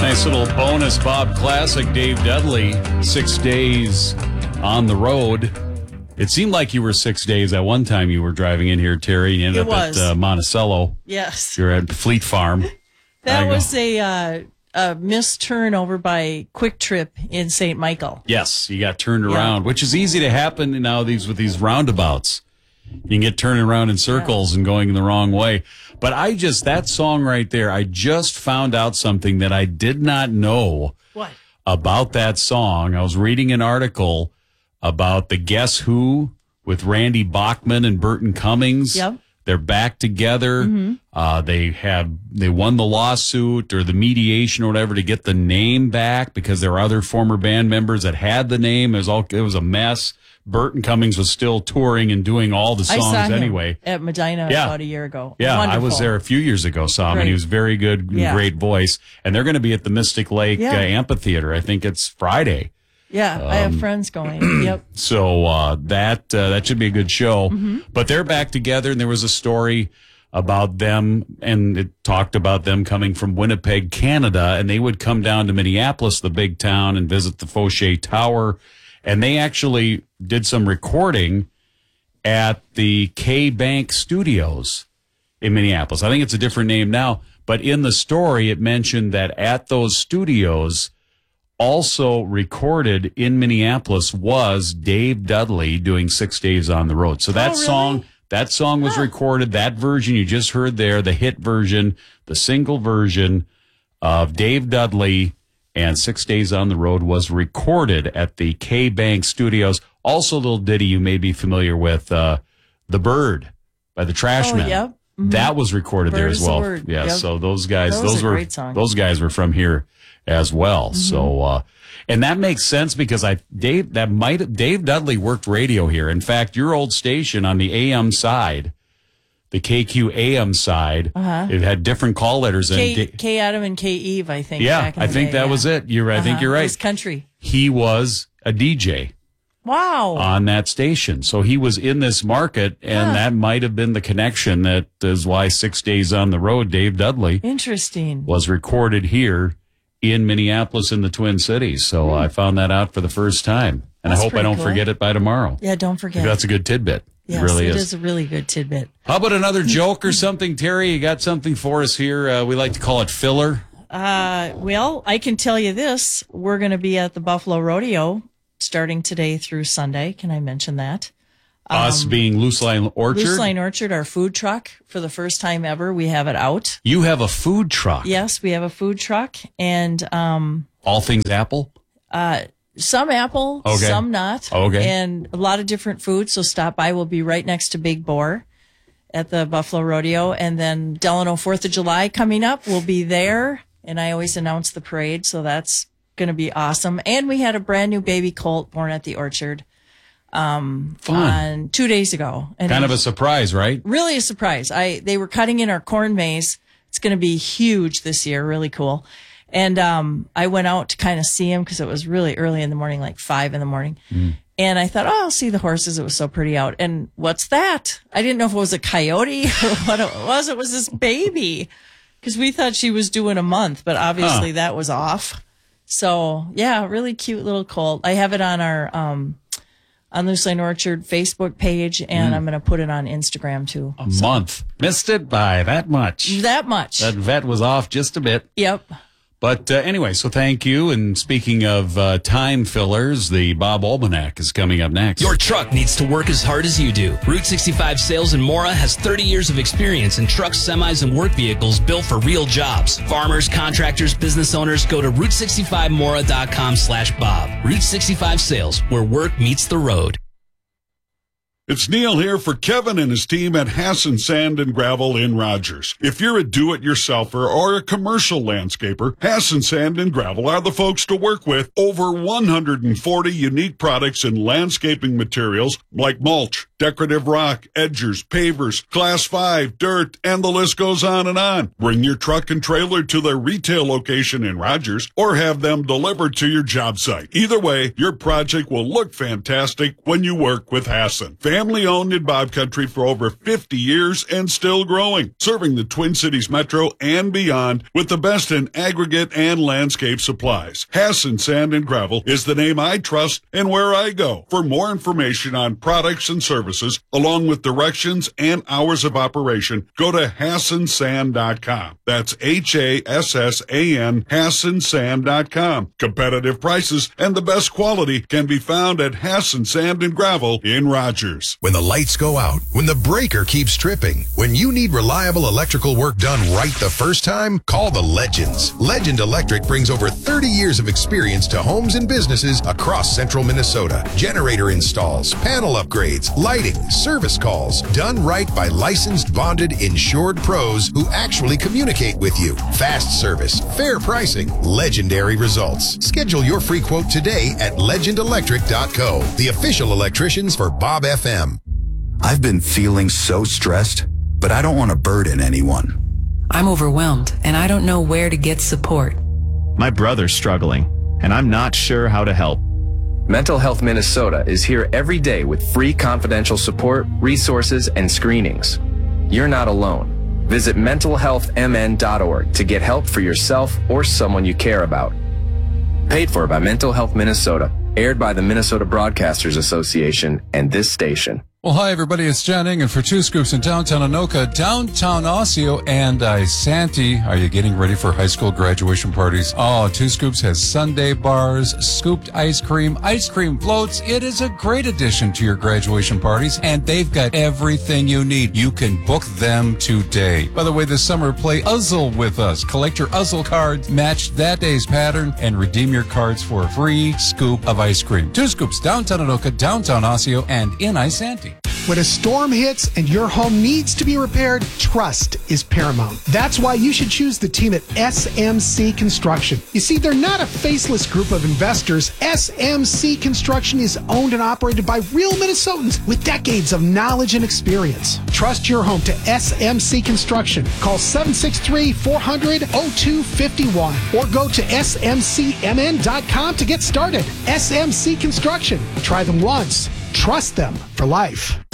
Nice little bonus Bob classic, Dave Dudley, 6 days on the road. It seemed like you were 6 days at one time you were driving in here, Terry. You ended up at Monticello. Yes. You're at Fleet Farm. That was a missed turn over by Quick Trip in St. Michael. Yes, you got turned around, which is easy to happen now with these roundabouts. You can get turning around in circles and going the wrong way. But that song right there, I just found out something that I did not know about that song. I was reading an article about the Guess Who with Randy Bachman and Burton Cummings. Yep. They're back together. Mm-hmm. They won the lawsuit or the mediation or whatever to get the name back because there were other former band members that had the name. It was a mess. Burton Cummings was still touring and doing all the songs anyway. At Medina about a year ago. Yeah, Wonderful. I was there a few years ago, saw him, and he was very good, great voice. And they're going to be at the Mystic Lake Amphitheater. I think it's Friday. Yeah, I have friends going. Yep. So that should be a good show. Mm-hmm. But they're back together, and there was a story about them, and it talked about them coming from Winnipeg, Canada, and they would come down to Minneapolis, the big town, and visit the Fauché Tower. And they actually did some recording at the K-Bank Studios in Minneapolis. I think it's a different name now, but in the story it mentioned that at those studios, also recorded in Minneapolis, was Dave Dudley doing 6 Days on the Road. So that song was recorded, that version you just heard there, the hit version, the single version of Dave Dudley and 6 Days on the Road was recorded at the K-Bank Studios. Also, a little ditty you may be familiar with, The Bird by the Trashmen. Oh, yep. Mm-hmm. That was recorded there as well. Yeah, yep. So those guys, those guys were from here as well. Mm-hmm. So, and that makes sense because Dave Dudley worked radio here. In fact, your old station on the AM side, the KQ AM side, it had different call letters. K Adam and K Eve, I think. Yeah, I think that was it. I think you're right. It was country. He was a DJ. Wow. On that station. So he was in this market, and that might have been the connection that is why 6 Days on the Road, Dave Dudley. Interesting. Was recorded here in Minneapolis in the Twin Cities. So I found that out for the first time. And I hope I don't forget it by tomorrow. Yeah, don't forget. That's a good tidbit. Yes, it really is. It is a really good tidbit. How about another joke or something, Terry? You got something for us here? We like to call it filler. Well, I can tell you this. We're going to be at the Buffalo Rodeo starting today through Sunday. Can I mention that? Us being Loose Line Orchard? Loose Line Orchard, our food truck. For the first time ever, we have it out. You have a food truck? Yes, we have a food truck. And all things apple? Some apple, some not. Okay. And a lot of different foods. So stop by. We'll be right next to Big Boar at the Buffalo Rodeo. And then Delano 4th of July coming up. We'll be there. And I always announce the parade. So that's going to be awesome. And we had a brand new baby colt born at the orchard on 2 days ago. And kind of a surprise, right? Really a surprise. They were cutting in our corn maze. It's going to be huge this year. Really cool. And I went out to kind of see him because it was really early in the morning, like 5 in the morning. Mm. And I thought, I'll see the horses. It was so pretty out. And what's that? I didn't know if it was a coyote or what it was. It was this baby because we thought she was doing a month, but obviously that was off. So, yeah, really cute little colt. I have it on our on Loose Line Orchard Facebook page, and I'm going to put it on Instagram, too. A month. Missed it by that much. That much. That vet was off just a bit. Yep. But anyway, so thank you. And speaking of time fillers, the Bob Almanac is coming up next. Your truck needs to work as hard as you do. Route 65 Sales in Mora has 30 years of experience in trucks, semis, and work vehicles built for real jobs. Farmers, contractors, business owners, go to Route65Mora.com/Bob. Route 65 Sales, where work meets the road. It's Neil here for Kevin and his team at Hassan Sand and Gravel in Rogers. If you're a do-it-yourselfer or a commercial landscaper, Hassan Sand and Gravel are the folks to work with. Over 140 unique products in landscaping materials like mulch, decorative rock, edgers, pavers, Class 5, dirt, and the list goes on and on. Bring your truck and trailer to their retail location in Rogers or have them delivered to your job site. Either way, your project will look fantastic when you work with Hassan. Family owned in Bob Country for over 50 years and still growing, serving the Twin Cities Metro and beyond with the best in aggregate and landscape supplies. Hassan Sand and Gravel is the name I trust and where I go. For more information on products and services, along with directions and hours of operation, go to HassanSand.com. That's HASSAN, HassanSand.com. Competitive prices and the best quality can be found at Hassan Sand and Gravel in Rogers. When the lights go out, when the breaker keeps tripping, when you need reliable electrical work done right the first time, call the Legends. Legend Electric brings over 30 years of experience to homes and businesses across central Minnesota. Generator installs, panel upgrades, lighting, service calls, done right by licensed, bonded, insured pros who actually communicate with you. Fast service, fair pricing, legendary results. Schedule your free quote today at legendelectric.co, the official electricians for Bob FM. I've been feeling so stressed, but I don't want to burden anyone. I'm overwhelmed, and I don't know where to get support. My brother's struggling, and I'm not sure how to help. Mental Health Minnesota is here every day with free confidential support, resources, and screenings. You're not alone. Visit mentalhealthmn.org to get help for yourself or someone you care about. Paid for by Mental Health Minnesota. Aired by the Minnesota Broadcasters Association and this station. Well, hi, everybody. It's John Ingen for Two Scoops in downtown Anoka, downtown Osseo, and Isanti. Are you getting ready for high school graduation parties? Oh, Two Scoops has sundae bars, scooped ice cream floats. It is a great addition to your graduation parties, and they've got everything you need. You can book them today. By the way, this summer, play Uzzle with us. Collect your Uzzle cards, match that day's pattern, and redeem your cards for a free scoop of ice cream. Two Scoops, downtown Anoka, downtown Osseo, and in Isanti. When a storm hits and your home needs to be repaired, trust is paramount. That's why you should choose the team at SMC Construction. You see, they're not a faceless group of investors. SMC Construction is owned and operated by real Minnesotans with decades of knowledge and experience. Trust your home to SMC Construction. Call 763-400-0251 or go to smcmn.com to get started. SMC Construction. Try them once. Trust them for life.